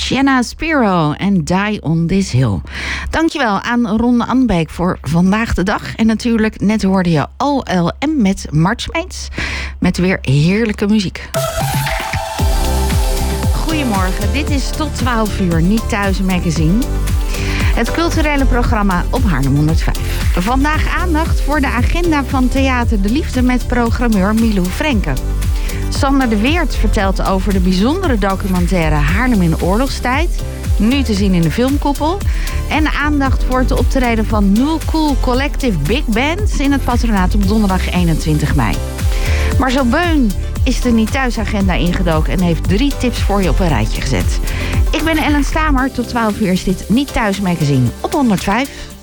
Shanna Spiro en Die on This Hill. Dankjewel aan Ron Anbeek voor Vandaag de Dag. En natuurlijk, net hoorde je OLM met Marchmates. Met weer heerlijke muziek. Goedemorgen, dit is tot 12 uur Niet Thuis Magazine. Het culturele programma op Haarlem 105. Vandaag aandacht voor de agenda van Theater de Liefde met programmeur Milou Frenke. Sander de Weert vertelt over de bijzondere documentaire Haarlem in de oorlogstijd. Nu te zien in de Filmkoepel. En aandacht voor het optreden van New Cool Collective Big Band in het patronaat op donderdag 21 mei. Marcel Beun is de Niet Thuisagenda ingedoken en heeft 3 tips voor je op een rijtje gezet. Ik ben Ellen Stamer. Tot 12 uur is dit Niet Thuis Magazine op 105.